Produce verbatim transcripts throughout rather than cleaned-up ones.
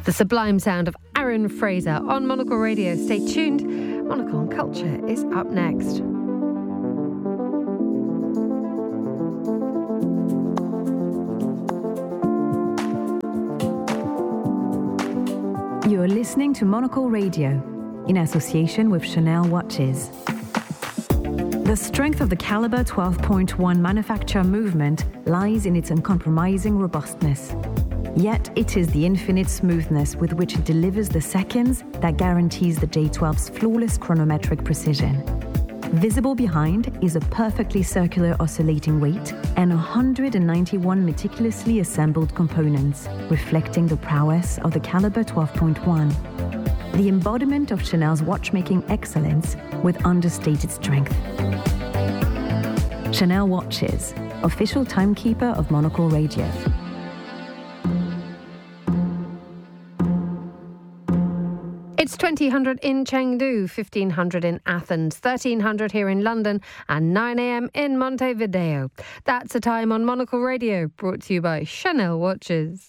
The sublime sound of Aaron Fraser on Monocle Radio. Stay tuned. Monocle on Culture is up next. You are listening to Monocle Radio in association with Chanel Watches. The strength of the Caliber twelve point one manufacture movement lies in its uncompromising robustness. Yet it is the infinite smoothness with which it delivers the seconds that guarantees the J twelve's flawless chronometric precision. Visible behind is a perfectly circular oscillating weight and one hundred ninety-one meticulously assembled components, reflecting the prowess of the Caliber twelve point one. The embodiment of Chanel's watchmaking excellence with understated strength. Chanel Watches, official timekeeper of Monocle Radio. It's twenty hundred in Chengdu, fifteen hundred in Athens, thirteen hundred here in London, and nine a.m. in Montevideo. That's a time on Monocle Radio, brought to you by Chanel Watches.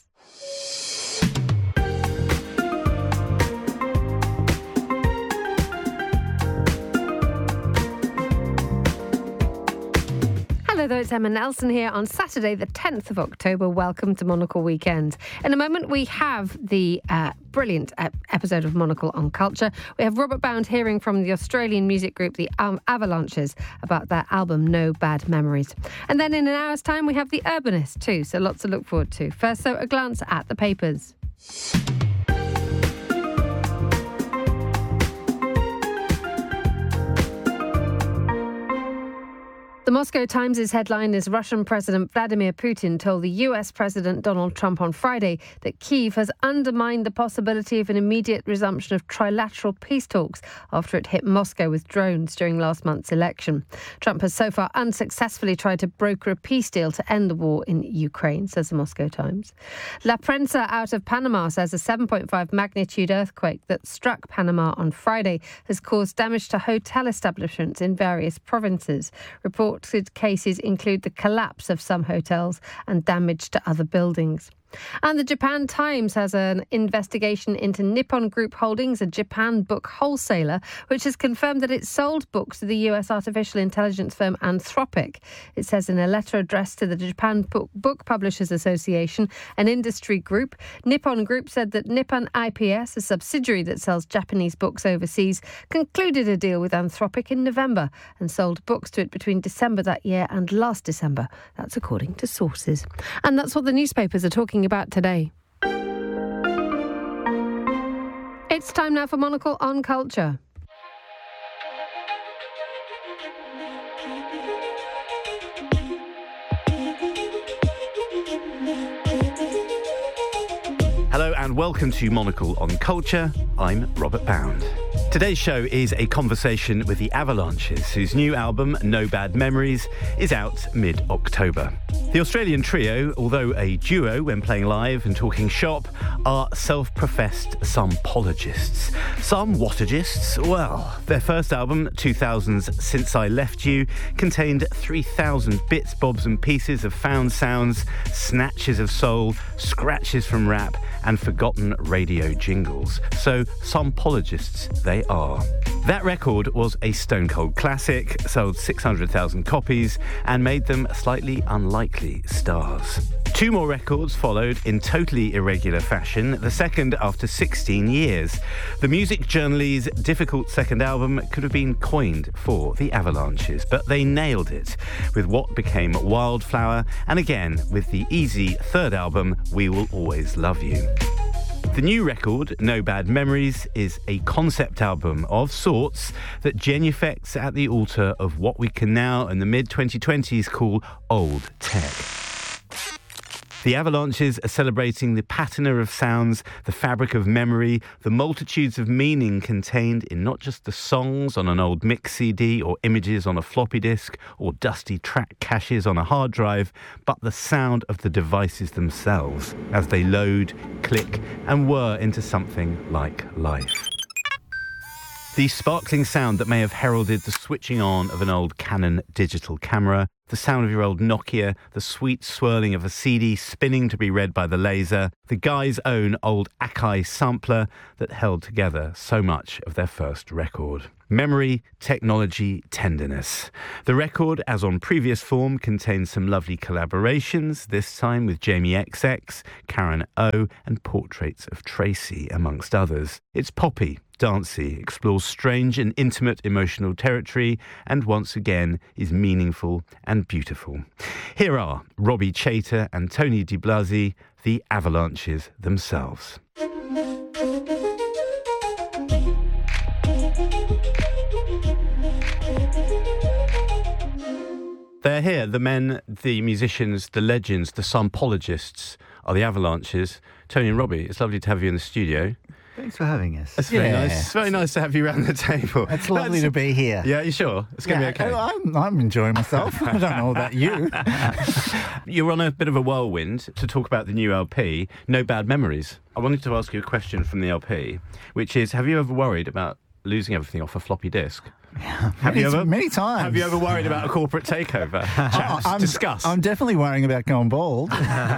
Hello there, it's Emma Nelson here on Saturday the tenth of October. Welcome to Monocle Weekend. In a moment we have the uh, brilliant ep- episode of Monocle on Culture. We have Robert Bound hearing from the Australian music group the um, Avalanches about their album No Bad Memories. And then in an hour's time we have the Urbanist too, so lots to look forward to. First, so a glance at the papers. The Moscow Times' headline is Russian President Vladimir Putin told the U S President Donald Trump on Friday that Kyiv has undermined the possibility of an immediate resumption of trilateral peace talks after it hit Moscow with drones during last month's election. Trump has so far unsuccessfully tried to broker a peace deal to end the war in Ukraine, says the Moscow Times. La Prensa out of Panama says a seven point five magnitude earthquake that struck Panama on Friday has caused damage to hotel establishments in various provinces. Reports cases include the collapse of some hotels and damage to other buildings. And the Japan Times has an investigation into Nippon Group Holdings, a Japan book wholesaler, which has confirmed that it sold books to the U S artificial intelligence firm Anthropic. It says in a letter addressed to the Japan Book Publishers Association, an industry group, Nippon Group said that Nippon I P S, a subsidiary that sells Japanese books overseas, concluded a deal with Anthropic in November and sold books to it between December that year and last December. That's according to sources. And that's what the newspapers are talking about today. It's time now for Monocle on Culture. Hello and welcome to Monocle on Culture. I'm Robert Bound. Today's show is a conversation with the Avalanches, whose new album, No Bad Memories, is out mid-October. The Australian trio, although a duo when playing live and talking shop, are self-professed sompologists. Some wattagists? Well, their first album, two thousand's Since I Left You, contained three thousand bits, bobs and pieces of found sounds, snatches of soul, scratches from rap, and forgotten radio jingles. So, sompologists they are. That record was a stone-cold classic, sold six hundred thousand copies, and made them slightly unlikely stars. Two more records followed in totally irregular fashion, the second after sixteen years. The music journal's difficult second album could have been coined for the Avalanches, but they nailed it with what became Wildflower, and again with the easy third album, We Will Always Love You. The new record, No Bad Memories, is a concept album of sorts that genuflects at the altar of what we can now in the mid twenty twenties call old tech. The Avalanches are celebrating the patina of sounds, the fabric of memory, the multitudes of meaning contained in not just the songs on an old mix C D or images on a floppy disk or dusty track caches on a hard drive, but the sound of the devices themselves as they load, click and whir into something like life. The sparkling sound that may have heralded the switching on of an old Canon digital camera the sound of your old Nokia, the sweet swirling of a C D spinning to be read by the laser, the guy's own old Akai sampler that held together so much of their first record. Memory, technology, tenderness. The record, as on previous form, contains some lovely collaborations, this time with Jamie X X, Karen O, and portraits of Tracy, amongst others. It's poppy, dancey, explores strange and intimate emotional territory, and once again is meaningful and beautiful. Here are Robbie Chater and Tony Di Blasi, the Avalanches themselves. They're here, the men, the musicians, the legends, the sampologists are the Avalanches. Tony and Robbie, it's lovely to have you in the studio. Thanks for having us. It's very yeah. nice. It's very nice to have you around the table. It's lovely to be here. Yeah, you sure? It's going to yeah, be okay. I'm, I'm enjoying myself. I don't know about you. You're on a bit of a whirlwind to talk about the new L P, No Bad Memories. I wanted to ask you a question from the L P, which is, have you ever worried about losing everything off a floppy disk? Have Have many, you ever many times? Have you ever worried about a corporate takeover? Chaps, I'm, discuss. I'm definitely worrying about going bald.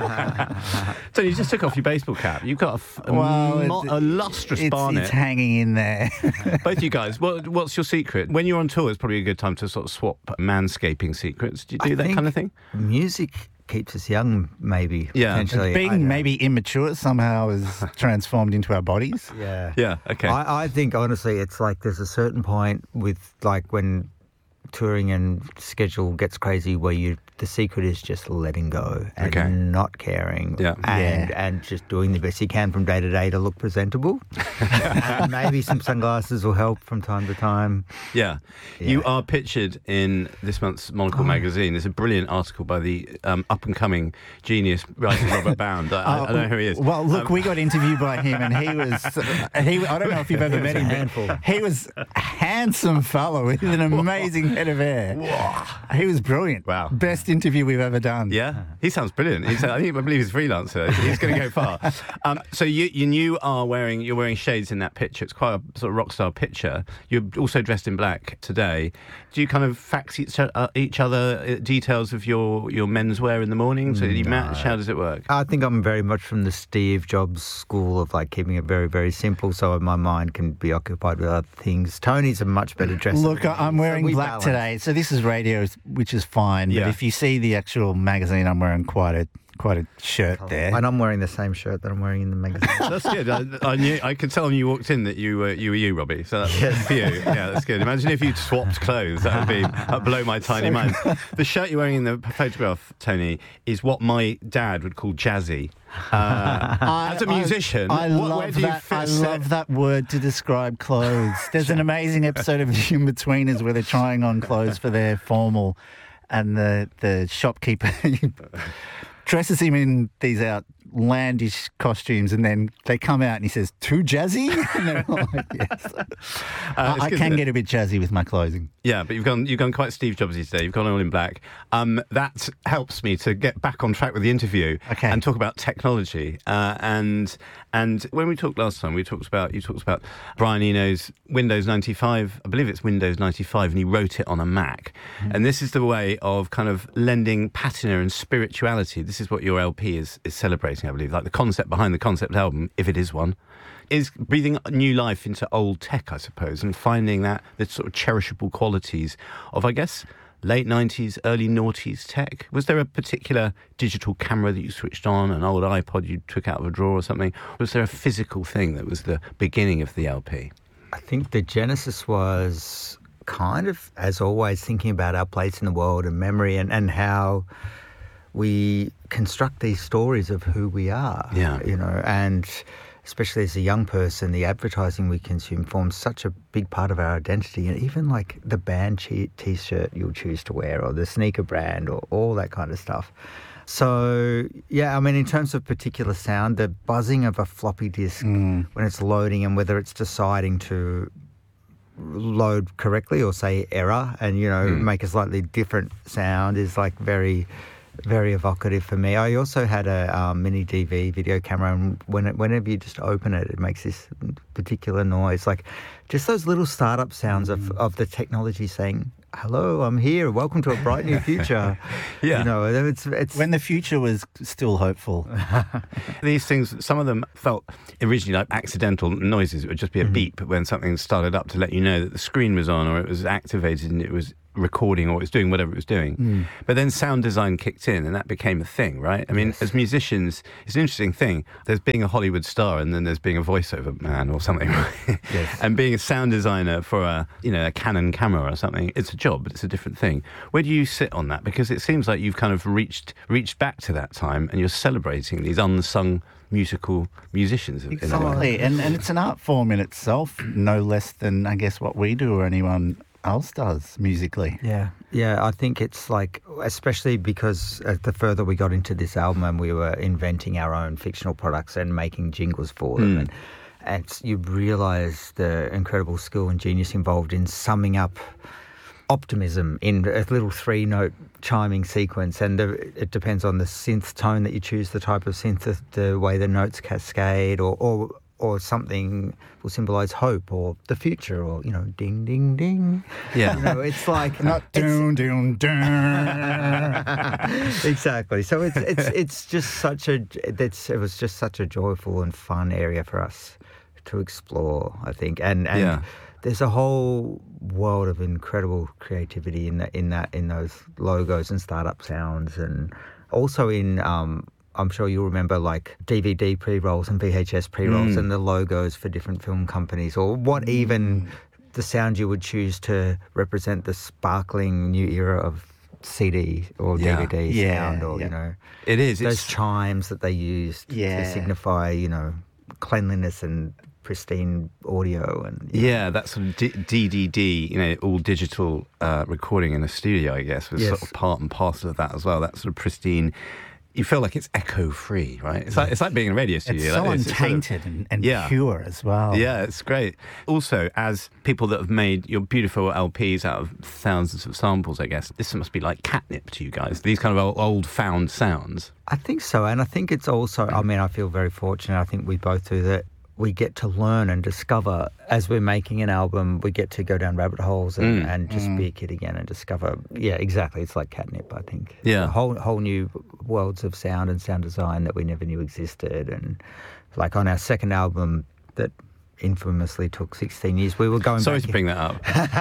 So you just took off your baseball cap. You've got a, f- a, well, mo- a lustrous it's, barnet. It's hanging in there. Both you guys, what, what's your secret? When you're on tour, it's probably a good time to sort of swap manscaping secrets. Do you do I that think kind of thing? Music keeps us young, maybe. Yeah. Potentially. Being maybe immature somehow is transformed into our bodies. Yeah. Yeah, okay. I, I think, honestly, it's like there's a certain point with, like, when touring and schedule gets crazy where you the secret is just letting go and Okay. not caring Yeah. and Yeah. and just doing the best you can from day to day to look presentable. And maybe some sunglasses will help from time to time. Yeah. Yeah. You are pictured in this month's Monocle magazine. There's a brilliant article by the um, up-and-coming genius writer Robert Bound. I, I, I don't know who he is. Well, look, Um, we got interviewed by him, and he was, he, I don't know if you've ever met a him, handful. but he was a handsome fellow with an amazing head of hair. He was brilliant. Wow. Best interview we've ever done. Yeah, he sounds brilliant. He's, I think I believe he's a freelancer. He's going to go far. Um, so you you you are wearing you're wearing shades in that picture. It's quite a sort of rock star picture. You're also dressed in black today. Do you kind of fax each, uh, each other uh, details of your your menswear in the morning so that you match? How does it work? I think I'm very much from the Steve Jobs school of like keeping it very, very simple so my mind can be occupied with other things. Tony's a much better dresser. Look, than me, I'm so wearing we black balance. today, so this is radio, which is fine. Yeah. But if you see the actual magazine, I'm wearing quite a quite a shirt there. And I'm wearing the same shirt that I'm wearing in the magazine. That's good. I, I knew I could tell when you walked in that you were you were you, Robbie. So that's for you. Yeah, that's good. Imagine if you'd swapped clothes. That would be that'd blow my tiny mind. The shirt you're wearing in the photograph, Tony, is what my dad would call jazzy. Uh, I- as a musician, I, I what, love where do you that. fit? I love that word to describe clothes. There's an amazing episode of The In-Betweeners where they're trying on clothes for their formal, and the the shopkeeper dresses him in these outlandish costumes, and then they come out and he says, "Too jazzy?" And they're like, yes. Uh, I, it's I good, can isn't it? get a bit jazzy with my clothing. Yeah, but you've gone you've gone quite Steve Jobsy today. You've gone all in black. Um, that helps me to get back on track with the interview Okay. and talk about technology. Uh, and and when we talked last time, we talked about you talked about Brian Eno's Windows ninety-five. I believe it's Windows ninety-five, and he wrote it on a Mac. Mm. And this is the way of kind of lending patina and spirituality. This is what your L P is is celebrating, I believe, like the concept behind the concept album, if it is one. Is breathing new life into old tech, I suppose, and finding that the sort of cherishable qualities of, I guess, late nineties, early noughties tech. Was there a particular digital camera that you switched on, an old iPod you took out of a drawer or something? Was there a physical thing that was the beginning of the L P? I think the genesis was kind of, as always, thinking about our place in the world and memory and, and how we construct these stories of who we are. Yeah. You know, and especially as a young person, the advertising we consume forms such a big part of our identity. And even like the band che- t-shirt you'll choose to wear or the sneaker brand or all that kind of stuff. So, yeah, I mean, in terms of particular sound, the buzzing of a floppy disk when it's loading and whether it's deciding to load correctly or say error and, you know, make a slightly different sound is like very... very evocative for me. I also had a um, mini D V video camera, and when it, whenever you just open it, it makes this particular noise. Like just those little startup sounds of, of the technology saying, hello, I'm here. Welcome to a bright new future. Yeah. You know, it's, it's When the future was still hopeful. These things, some of them felt originally like accidental noises. It would just be a Mm-hmm. beep when something started up to let you know that the screen was on or it was activated and it was recording or it was doing whatever it was doing. Mm. But then sound design kicked in and that became a thing, right? I mean, Yes. as musicians, it's an interesting thing. There's being a Hollywood star and then there's being a voiceover man or something. Right? Yes. And being a sound designer for a, you know, a Canon camera or something, it's a job, but it's a different thing. Where do you sit on that? Because it seems like you've kind of reached reached back to that time and you're celebrating these unsung musical musicians. in- in a way. Exactly. And, and it's an art form in itself, no less than, I guess, what we do or anyone else does musically. Yeah, yeah. I think it's like, especially because uh, the further we got into this album, and we were inventing our own fictional products and making jingles for them, Mm. and, and you realise the incredible skill and genius involved in summing up optimism in a little three-note chiming sequence, and the, it depends on the synth tone that you choose, the type of synth, the, the way the notes cascade, or. or or something will symbolise hope or the future, or, you know, ding, ding, ding. Yeah. You know, it's like... Not it's- doon, doon, doon. exactly. So it's it's it's just such a it's it was just such a joyful and fun area for us to explore, I think. And and Yeah. there's a whole world of incredible creativity in that in that in those logos and startup sounds, and also in um I'm sure you'll remember like D V D pre-rolls and V H S pre-rolls Mm. and the logos for different film companies, or what even the sound you would choose to represent the sparkling new era of C D or Yeah. D V D Yeah, sound, or, yeah. you know, It is. those It's, chimes that they used Yeah. to signify, you know, cleanliness and pristine audio. And you know. yeah, that sort of D- DDD, you know, all digital uh, recording in a studio, I guess, was Yes. sort of part and parcel of that as well. That sort of pristine. You feel like it's echo-free, right? It's like it's like being in a radio studio. It's so like this. It's sort of- untainted and, and Yeah. pure as well. Yeah, it's great. Also, as people that have made your beautiful L Ps out of thousands of samples, I guess, this must be like catnip to you guys. These kind of old, old found sounds. I think so. And I think it's also, I mean, I feel very fortunate. I think we both do that. We get to learn and discover as we're making an album. We get to go down rabbit holes and, Mm. and just be a kid again and discover. Yeah, exactly. It's like catnip, I think. Yeah. A whole whole new worlds of sound and sound design that we never knew existed. And like on our second album that infamously took sixteen years, we were going Sorry back to bring that up.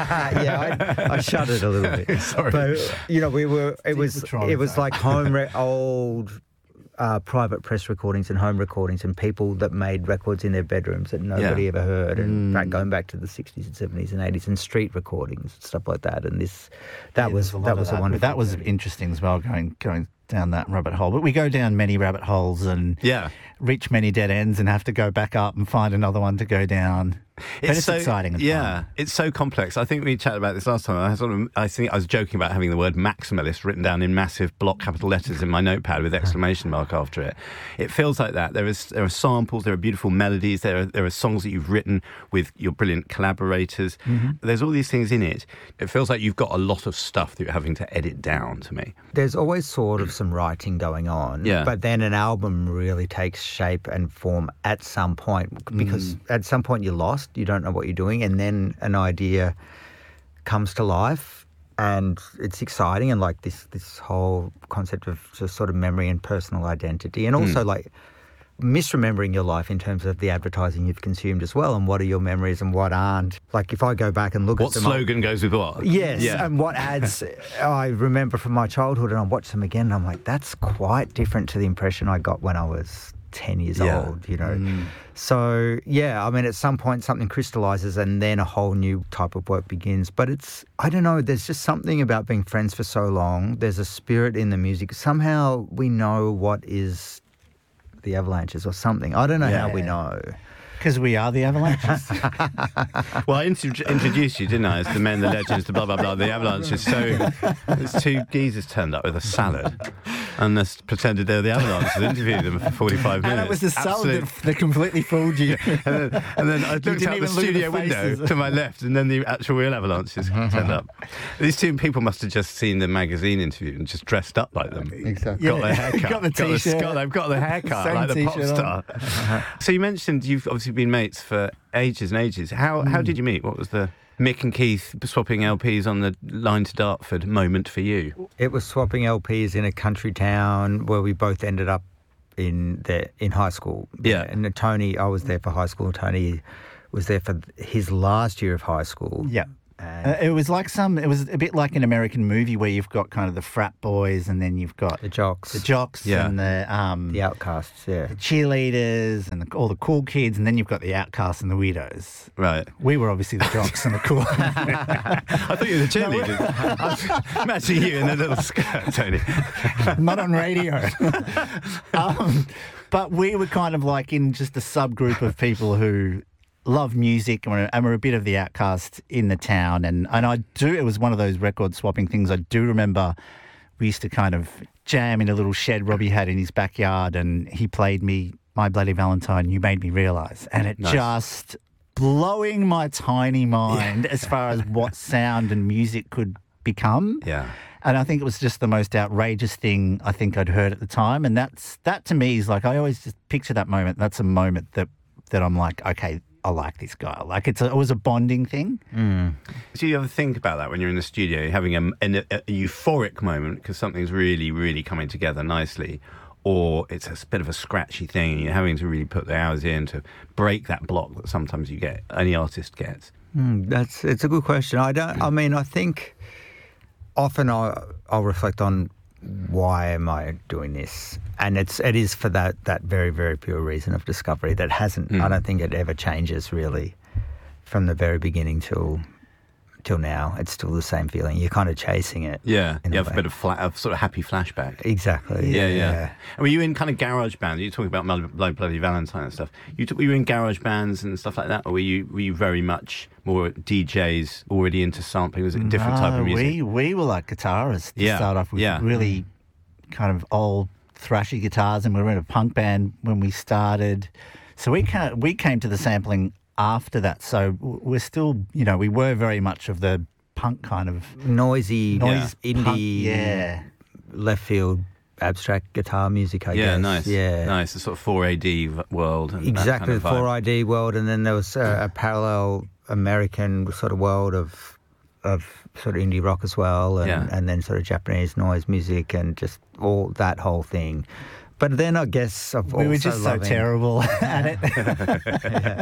yeah, I, I shuddered a little bit. Sorry. But, you know, we were, it was, Patrol it was that. like home, re- old uh, private press recordings and home recordings and people that made records in their bedrooms that nobody Yeah. ever heard. And back, going back to the sixties and seventies and eighties and street recordings and stuff like that. And this, that Yeah, was, there's a lot that of was a that. wonderful That was journey. interesting as well, going going down that rabbit hole. But we go down many rabbit holes and Yeah. reach many dead ends and have to go back up and find another one to go down. But it's, so, exciting and yeah, fun. it's so complex. I think we chatted about this last time. I sort of, I think I was joking about having the word maximalist written down in massive block capital letters in my notepad with exclamation mark after it. It feels like that. There is there are samples, there are beautiful melodies, there are there are songs that you've written with your brilliant collaborators. Mm-hmm. There's all these things in it. It feels like you've got a lot of stuff that you're having to edit down to me. There's always sort of some writing going on, Yeah. but then an album really takes shape and form at some point, because Mm. at some point you're lost, you don't know what you're doing, and then an idea comes to life and it's exciting, and like this this whole concept of just sort of memory and personal identity, and also Mm. like misremembering your life in terms of the advertising you've consumed as well, and what are your memories and what aren't. Like if I go back and look What at them, slogan goes with what? Yes, Yeah. and what ads I remember from my childhood, and I watch them again, and I'm like, that's quite different to the impression I got when I was ten years Yeah. old, you know. So, yeah, I mean, at some point something crystallizes and then a whole new type of work begins. But it's, I don't know, there's just something about being friends for so long. There's a spirit in the music. Somehow we know what is the Avalanches or something. I don't know how we Yeah. know. Because we are the Avalanches. Well, I intro- introduced you, didn't I, as the men, the legends, the blah, blah, blah, the Avalanches. So there's two geezers turned up with a salad and they pretended they were the Avalanches and interviewed them for forty-five minutes. And it was the salad Absolute- that, that completely fooled you. and, then, and then I looked didn't out the even look at the studio window faces. to my left, and then the actual real Avalanches turned up. These two people must have just seen the magazine interview and just dressed up like them. Exactly. Got Yeah. their haircut. Got the t-shirt. got- they've got the haircut Same like the pop t-shirt on. star. So you mentioned you've obviously been mates for ages and ages. How how did you meet? What was the? Mick and Keith swapping L Ps on the line to Dartford moment for you? It was swapping L Ps in a country town where we both ended up in the in high school. Yeah. And Tony, I was there for high school. Tony was there for his last year of high school. Yeah. And Uh, it was like some. It was a bit like an American movie where you've got kind of the frat boys, and then you've got the jocks, the jocks, Yeah. and the um, the outcasts, yeah. the cheerleaders, and the, all the cool kids, and then you've got the outcasts and the weirdos. Right. We were obviously the jocks and the cool. I thought you were the cheerleaders. Imagine you in a little skirt, Tony. Not on radio. um, but we were kind of like in just a subgroup of people who love music and we're, and we're a bit of the outcast in the town. And, and I do, it was one of those record swapping things. I do remember we used to kind of jam in a little shed Robbie had in his backyard, and he played me My Bloody Valentine, You Made Me Realise. And it Nice. just blowing my tiny mind as far as what sound and music could become. Yeah. And I think it was just the most outrageous thing I think I'd heard at the time. And that's that to me is like, I always just picture that moment. That's a moment that, that I'm like, okay, I like this guy. Like it's a, it was a bonding thing. Mm. Do you ever think about that when you're in the studio, you're having a, a, a euphoric moment because something's really, really coming together nicely, or it's a bit of a scratchy thing and you're having to really put the hours in to break that block that sometimes you get, any artist gets? Mm, that's it's a good question. I don't. I mean, I think often I'll, I'll reflect on why am I doing this, and it's it is for that that very very pure reason of discovery that hasn't. Mm. I don't think it ever changes really from the very beginning till till now. It's still the same feeling. You're kind of chasing it. Yeah, in you a have a way. bit of fla- a sort of happy flashback. Exactly. Yeah, yeah. And were you in kind of garage bands? You talking about My Bloody Valentine and stuff. You t- were you in garage bands and stuff like that, or were you were you very much more D Js already into sampling? Was it a different type No, of music? We, we were like guitarists to Yeah, start off with yeah. really kind of old thrashy guitars, and we were in a punk band when we started. So we came, we came to the sampling after that. So w- we're still, you know, we were very much of the punk kind of Noisy, noise indie, punk, yeah. left field, abstract guitar music. I yeah, guess. nice. Yeah, nice. The sort of four A D v- world. And that exactly, kind of the vibe. four I D world, and then there was a, a parallel American sort of world of of sort of indie rock as well, and, Yeah. and then sort of Japanese noise music and just all that whole thing. But then I guess I've We were also just so loving- terrible at it. yeah.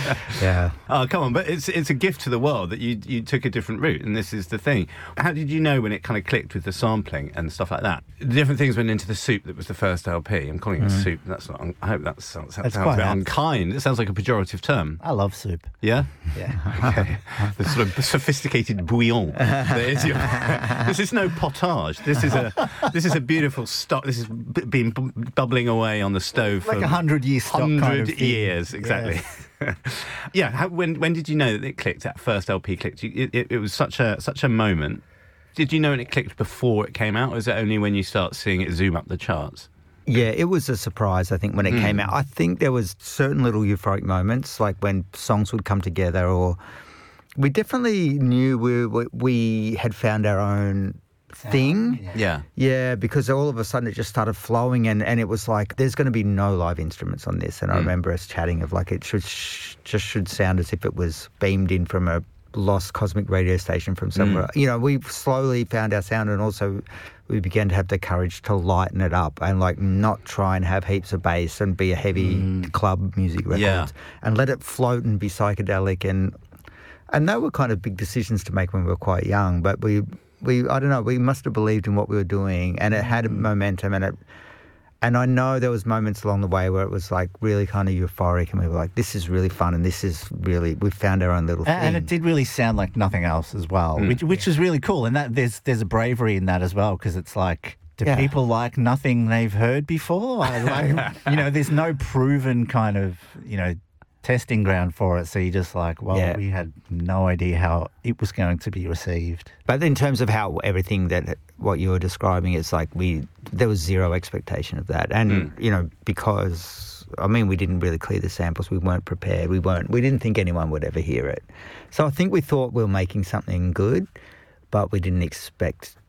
yeah. Oh, come on. But it's it's a gift to the world that you you took a different route, and this is the thing. How did you know when it kind of clicked with the sampling and stuff like that? The different things went into the soup that was the first L P. I'm calling it Mm. soup. That's not. I hope that sounds, that That's sounds quite a bit apt. unkind. It sounds like a pejorative term. I love soup. Yeah? Yeah. Okay. The sort of sophisticated bouillon. That is your, this is no potage. This is a this is a beautiful stock. This has b- been b- bubbling away on the stove Like for a hundred year stock kind hundred of thing. years, exactly. Yes. Yeah. How, when when did you know that it clicked? That first L P clicked. You, it, it, it was such a such a moment. Did you know when it clicked before it came out, or is it only when you start seeing it zoom up the charts? Yeah, it was a surprise, I think, when it Mm. came out. I think there was certain little euphoric moments, like when songs would come together, or we definitely knew we we, we had found our own thing. Yeah. Yeah. Yeah, because all of a sudden it just started flowing, and, and it was like, there's going to be no live instruments on this. And I Mm. remember us chatting of like, it should sh- just should sound as if it was beamed in from a lost cosmic radio station from somewhere. Mm. You know, we slowly found our sound, and also we began to have the courage to lighten it up and like not try and have heaps of bass and be a heavy club music record, Yeah. and let it float and be psychedelic. And and they were kind of big decisions to make when we were quite young, but we we I don't know, we must have believed in what we were doing, and it had momentum, and it and I know there was moments along the way where it was like really kind of euphoric, and we were like, this is really fun, and this is really, we found our own little thing. And, and it did really sound like nothing else as well, Mm. which which is really cool. And that there's there's a bravery in that as well, because it's like, do Yeah. people like nothing they've heard before? I like, you know, there's no proven kind of, you know, testing ground for it. So you're just like, well, Yeah. we had no idea how it was going to be received. But in terms of how everything that what you were describing, it's like we there was zero expectation of that, and Mm. you know, because I mean we didn't really clear the samples, we weren't prepared, we weren't we didn't think anyone would ever hear it. So I think we thought we were making something good, but we didn't expect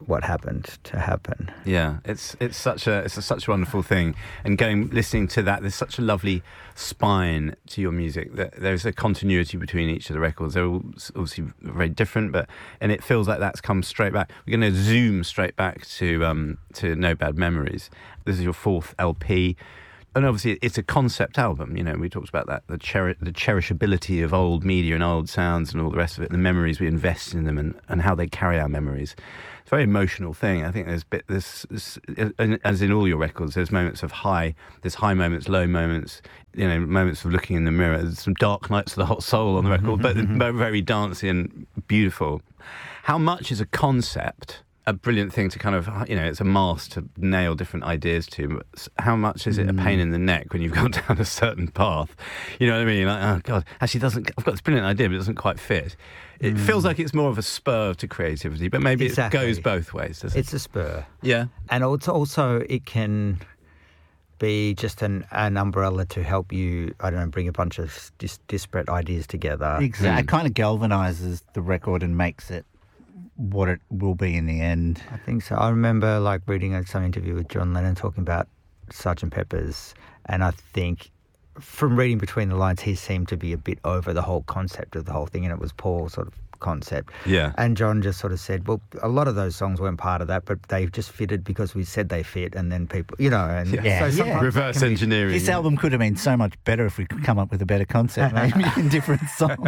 what happened to happen. Yeah, it's it's such a it's a, such a wonderful thing, and going listening to that, there's such a lovely spine to your music. That there's a continuity between each of the records. They're all obviously very different, but and it feels like that's come straight back. We're going to zoom straight back to um, to No Bad Memories. This is your fourth L P. And obviously, it's a concept album. You know, we talked about that, the, cheri- the cherishability of old media and old sounds and all the rest of it, the memories we invest in them and, and how they carry our memories. It's a very emotional thing. I think there's bit this, this, as in all your records, there's moments of high, there's high moments, low moments, you know, moments of looking in the mirror. There's some dark nights of the hot soul on the record, but very dancey and beautiful. How much is a concept a brilliant thing to kind of, you know, it's a mask to nail different ideas to. How much is it a pain in the neck when you've gone down a certain path? You know what I mean? Like, oh, God, actually doesn't, I've got this brilliant idea, but it doesn't quite fit. It mm. feels like it's more of a spur to creativity, but maybe exactly. it goes both ways, doesn't it? It's a spur. Yeah. And also, also it can be just an, an umbrella to help you, I don't know, bring a bunch of dis- disparate ideas together. Exactly. Mm. It kind of galvanises the record and makes it what it will be in the end. I think so. I remember like reading some interview with John Lennon talking about Sergeant Pepper's, and I think from reading between the lines, he seemed to be a bit over the whole concept of the whole thing, and it was Paul's sort of concept. Yeah. And John just sort of said, well, a lot of those songs weren't part of that, but they just fitted because we said they fit, and then people, you know, and yeah, so yeah. reverse engineering. This album could have been so much better if we could come up with a better concept, maybe in different songs.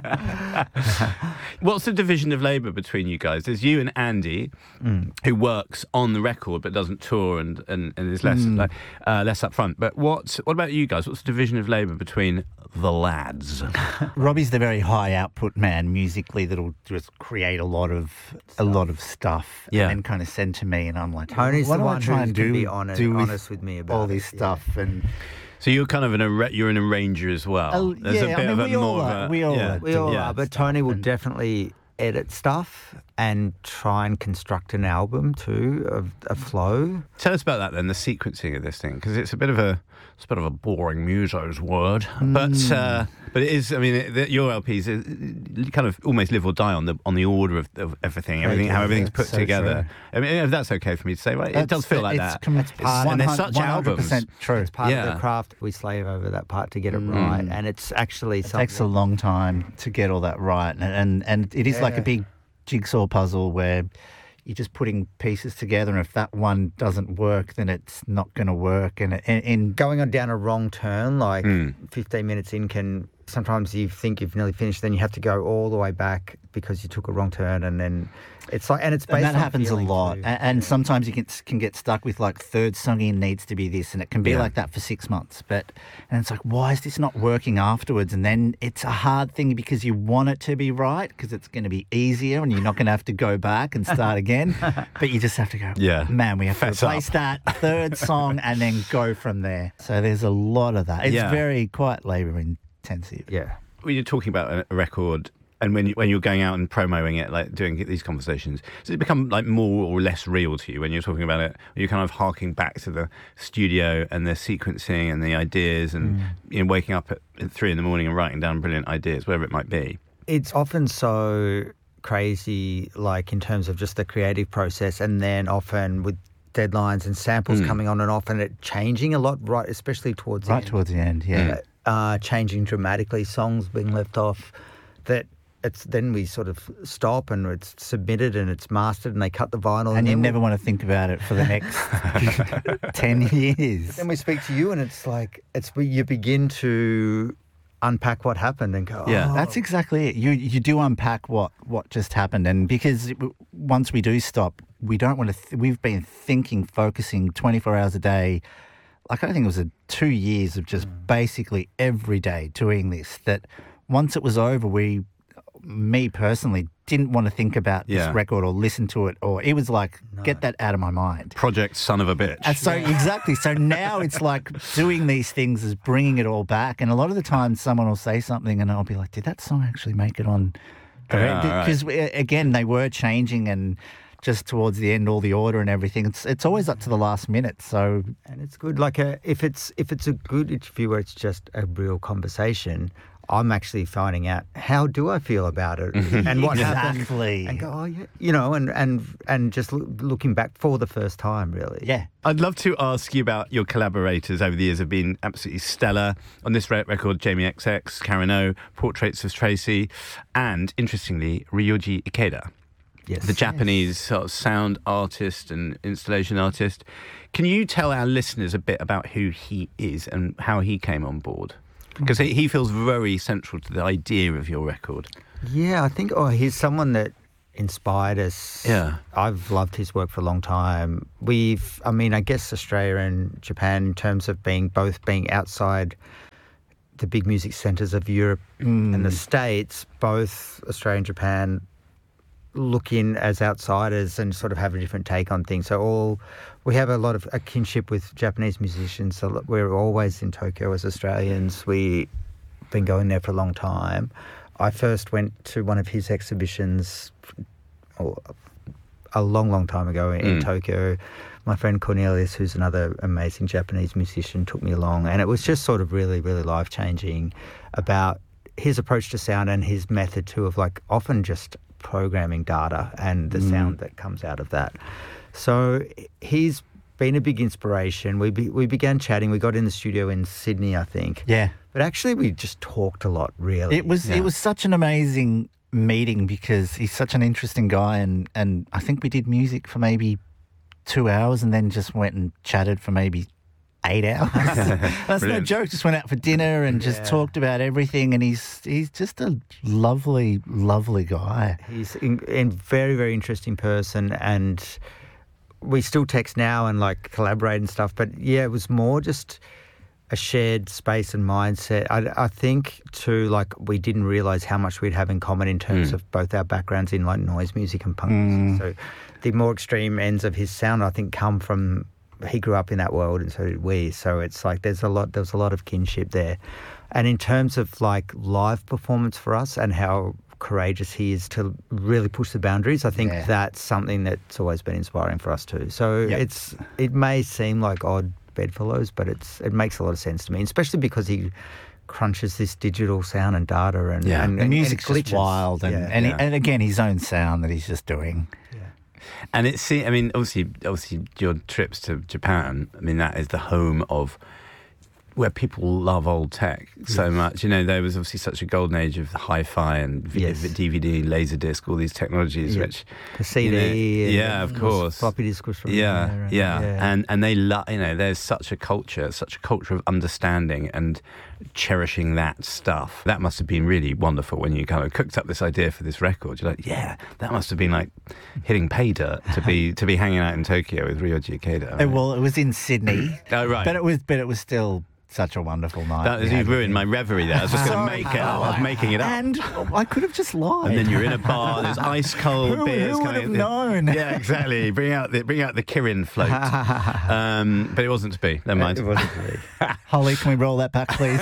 What's the division of labour between you guys? There's you and Andy, mm. who works on the record but doesn't tour and, and, and is less mm. like, uh, less up front. But what what about you guys? What's the division of labour between the lads? Robbie's the very high output man musically that'll just create a lot of stuff. a lot of stuff, yeah. and then kind of send to me, and I'm like, Tony's what the do one I try and do, be honest, do with honest with me about all this it, stuff, yeah. and. So you're kind of an ar- you're an arranger as well. Uh, There's yeah, a bit I mean, of a we all more are. Of a, we all yeah. are. We all yeah. are. But Tony will definitely edit stuff and try and construct an album too, of a flow. Tell us about that then, the sequencing of this thing, because it's a bit of a it's a bit of a boring muso's word, mm. but uh, but it is. I mean, it, your L Ps it, it kind of almost live or die on the on the order of, of everything, everything, how everything's put so together. True. I mean, if that's okay for me to say, right? It does feel like it's that. Com- it's part and they're such albums. True. It's part yeah. of the craft. We slave over that part to get it mm. right, and it's actually it something. takes a long time to get all that right, and and, and it is yeah. like a big jigsaw puzzle where you're just putting pieces together, and if that one doesn't work, then it's not going to work. And in going on down a wrong turn, like mm. fifteen minutes in, can sometimes you think you've nearly finished, then you have to go all the way back because you took a wrong turn, and then it's like, and it's based and that on happens a lot. Too. And, and yeah. sometimes you can can get stuck with like third song in needs to be this, and it can be yeah. like that for six months. But and it's like, why is this not working afterwards? And then it's a hard thing because you want it to be right because it's going to be easier, and you're not going to have to go back and start again. But you just have to go, yeah, man, we have Fess to replace up. that third song and then go from there. So there's a lot of that. It's yeah. very quite labour intensive. Yeah. When you're talking about a record, and when you, when you're going out and promoting it, like doing these conversations, does it become like more or less real to you when you're talking about it? Are you kind of harking back to the studio and the sequencing and the ideas, and mm. you know, waking up at, at three in the morning and writing down brilliant ideas, whatever it might be? It's often so crazy, like in terms of just the creative process, and then often with deadlines and samples mm. coming on and off, and it changing a lot, right? Especially towards the right end. towards the end, yeah. Mm. Uh, changing dramatically, songs being left off, that it's then we sort of stop and it's submitted and it's mastered and they cut the vinyl. And, and you never we... want to think about it for the next ten years. Then we speak to you and it's like, it's you begin to unpack what happened and go, yeah. oh. That's exactly it. You you do unpack what, what just happened. And because it, once we do stop, we don't want to, th- we've been thinking, focusing twenty-four hours a day. Like, I think it was a two years of just mm. basically every day doing this, that once it was over, we, me personally, didn't want to think about yeah. this record or listen to it, or it was like, no. get that out of my mind. Project son of a bitch. And so, yeah. exactly. So now it's like doing these things is bringing it all back. And a lot of the time someone will say something and I'll be like, did that song actually make it on? Because, yeah, right. again, they were changing and just towards the end, all the order and everything. It's it's always up to the last minute. So and it's good. Like a, if it's if it's a good interview where it's just a real conversation, I'm actually finding out how do I feel about it and what happened. Exactly. And go, oh, yeah, you know, and, and, and just loo- looking back for the first time, really. Yeah. I'd love to ask you about your collaborators over the years have been absolutely stellar. On this re- record, Jamie X X, Karen O, Portraits of Tracy, and, interestingly, Ryoji Ikeda, Yes. the Japanese sort of sound artist and installation artist. Can you tell our listeners a bit about who he is and how he came on board? Because he, he feels very central to the idea of your record. Yeah, I think, oh, he's someone that inspired us. Yeah. I've loved his work for a long time. We've, I mean, I guess Australia and Japan, in terms of being both being outside the big music centres of Europe Mm. and the States, both Australia and Japan look in as outsiders and sort of have a different take on things. So all we have a lot of a kinship with Japanese musicians. So we're always in Tokyo as Australians. We've been going there for a long time. I first went to one of his exhibitions oh, a long, long time ago in Mm. Tokyo. My friend Cornelius, who's another amazing Japanese musician, took me along, and it was just sort of really, really life-changing about his approach to sound and his method too of like often just programming data and the Mm. sound that comes out of that. So he's been a big inspiration. We be, we began chatting. We got in the studio in Sydney, I think. Yeah. But actually, we just talked a lot, really. It was Yeah. it was such an amazing meeting because he's such an interesting guy, and, and I think we did music for maybe two hours and then just went and chatted for maybe eight hours. That's no Brilliant. joke. Just went out for dinner and just Yeah. talked about everything, and he's he's just a lovely, lovely guy. He's in, in very, very interesting person, and we still text now and like collaborate and stuff. But yeah, it was more just a shared space and mindset. I, I think too, like we didn't realize how much we'd have in common in terms Mm. of both our backgrounds in like noise music and punk Mm. music. So the more extreme ends of his sound, I think, come from he grew up in that world, and so did we. So it's like there's a lot, there's a lot of kinship there. And in terms of like live performance for us and how courageous he is to really push the boundaries, I think Yeah. that's something that's always been inspiring for us too. So Yep. it's it may seem like odd bedfellows, but it's it makes a lot of sense to me, especially because he crunches this digital sound and data and Yeah. and, The and, music's and just glitches. wild, and Yeah. and, Yeah. He, and again, his own sound that he's just doing. And it's, I mean, obviously, obviously, your trips to Japan, I mean, that is the home of where people love old tech so Yes. much. You know, there was obviously such a golden age of hi-fi and v- Yes. D V D, Laserdisc, all these technologies, Yeah. which The C D, you know, and yeah, of the course. floppy disk was from yeah, there, and- yeah, and and they love, you know, there's such a culture, such a culture of understanding and cherishing that stuff. That must have been really wonderful when you kind of cooked up this idea for this record. You're like, yeah, that must have been like hitting pay dirt to be to be hanging out in Tokyo with Ryoji Ikeda. Uh, Well, it was in Sydney, Oh, right. but it was but it was still such a wonderful night. That we was, had you've with ruined him. my reverie there. I was just going to Sorry. make it up. I was making it up. And I could have just lied. And then you're in a bar. There's ice cold Who- beers who would coming. have known? Yeah, exactly. Bring out the bring out the Kirin float. um, but it wasn't to be. Never mind. It wasn't really. Holly, can we roll that back, please?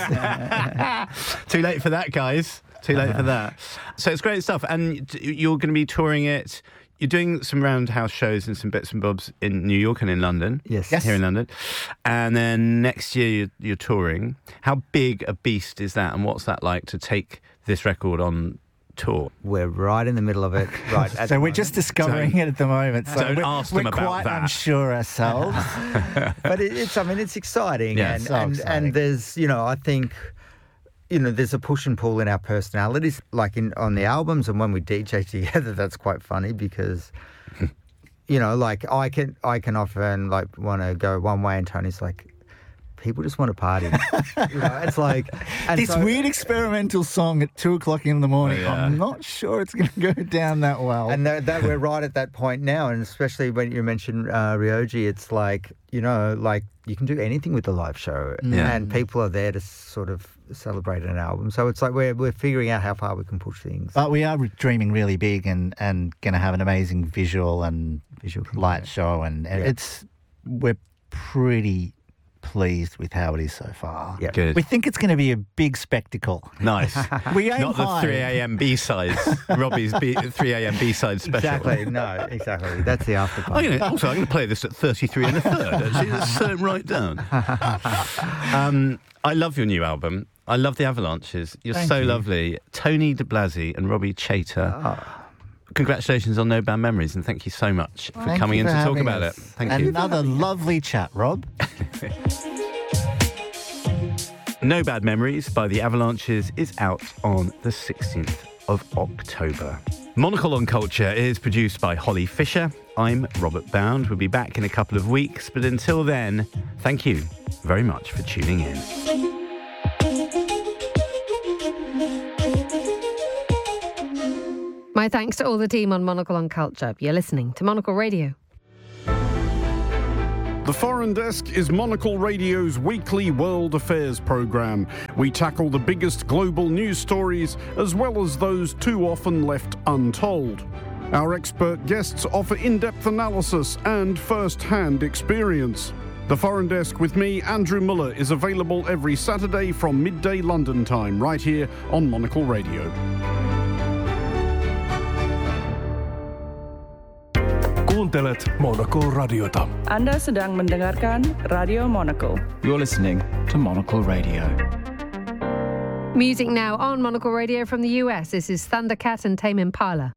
Too late for that, guys. Too late for that. So it's great stuff. And t- you're going to be touring it. You're doing some roundhouse shows and some bits and bobs in New York and in London. Yes. Yes. Here in London. And then next year you're, you're touring. How big a beast is that? And what's that like to take this record on tour? We're right in the middle of it. Right. at so the we're moment. just discovering Don't- it at the moment. So don't we're, ask we're them about quite that. unsure ourselves. But it, it's, I mean, it's exciting. Yeah, and, so and, exciting. and there's, you know, I think, you know, there's a push and pull in our personalities, like in on the albums and when we D J together. That's quite funny because, you know, like I can, I can often like want to go one way and Tony's like, people just want to party. You know, it's like and This so- weird experimental song at two o'clock in the morning. Oh, yeah. I'm not sure it's going to go down that well. And that, that we're right at that point now, and especially when you mentioned uh, Ryoji, it's like, you know, like you can do anything with the live show, Yeah. and people are there to sort of celebrate an album. So it's like we're we're figuring out how far we can push things. But we are dreaming really big and, and going to have an amazing visual and Visual light component. show. And, and Yeah. it's we're pretty pleased with how it is so far. Yeah. Good. We think it's going to be a big spectacle. Nice. We aim Not the high. three a.m. B-sides. Robbie's B- three a.m. B-side special. Exactly. No, exactly. That's the after Oh, party. you know, also, I'm going to play this at thirty-three and a third, actually. Let's set it right down. Um, I love your new album. I love the Avalanches. You're Thank so you. lovely. Tony de Blasi and Robbie Chater. Ah. Congratulations on No Bad Memories, and thank you so much for Thank coming you in for to talk having about us. it. Thank you. Another lovely chat, Rob. No Bad Memories by the Avalanches is out on the sixteenth of October. Monocle on Culture is produced by Holly Fisher. I'm Robert Bound. We'll be back in a couple of weeks, but until then, thank you very much for tuning in. My thanks to all the team on Monocle on Culture. You're listening to Monocle Radio. The Foreign Desk is Monocle Radio's weekly world affairs programme. We tackle the biggest global news stories as well as those too often left untold. Our expert guests offer in-depth analysis and first-hand experience. The Foreign Desk with me, Andrew Muller, is available every Saturday from midday London time, right here on Monocle Radio. Kuuntelet Monocle Radiota. Anda sedang mendengarkan Radio Monocle. You're listening to Monocle Radio. Music now on Monocle Radio from the U S. This is Thundercat and Tame Impala.